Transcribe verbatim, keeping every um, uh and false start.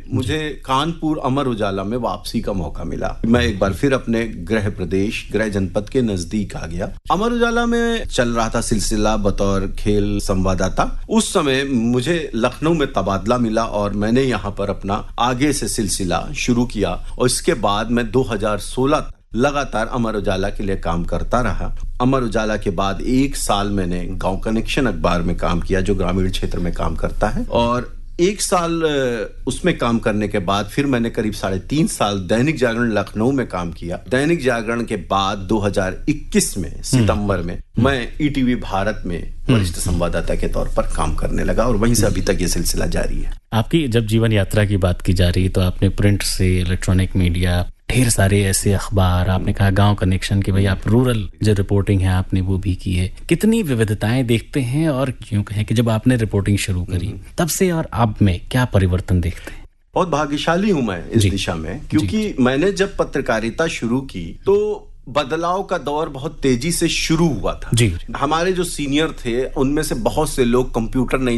मुझे कानपुर अमर उजाला में वापसी का मौका मिला। मैं एक बार फिर अपने गृह प्रदेश, गृह जनपद के नजदीक आ गया। अमर उजाला में चल रहा था सिलसिला बतौर खेल संवाददाता। उस समय मुझे लखनऊ में तबादला मिला और मैंने यहाँ पर अपना आगे से सिलसिला शुरू किया और इसके बाद मैं दो हज़ार सोलह तक लगातार अमर उजाला के लिए काम करता रहा। अमर उजाला के बाद एक साल मैंने गांव कनेक्शन अखबार में काम किया जो ग्रामीण क्षेत्र में काम करता है, और एक साल उसमें काम करने के बाद फिर मैंने करीब साढ़े तीन साल दैनिक जागरण लखनऊ में काम किया। दैनिक जागरण के बाद दो हज़ार इक्कीस में सितंबर में मैं ईटीवी भारत में वरिष्ठ संवाददाता के तौर पर काम करने लगा और वहीं से अभी तक ये सिलसिला जारी है। आपकी जब जीवन यात्रा की बात की जा रही है तो आपने प्रिंट से इलेक्ट्रॉनिक मीडिया, ढेर सारे ऐसे अखबार, आपने कहा गांव कनेक्शन की भाई आप रूरल जो रिपोर्टिंग है आपने वो भी की है। कितनी विविधताएं देखते हैं, और यूं कहें कि जब आपने रिपोर्टिंग शुरू करी तब से और अब में क्या परिवर्तन देखते हैं? बहुत भाग्यशाली हूं मैं इस दिशा में, क्योंकि मैंने जब पत्रकारिता शुरू की तो बदलाव का दौर बहुत तेजी से शुरू हुआ था। जी। हमारे जो सीनियर थे उनमें से बहुत से लोग कंप्यूटर नहीं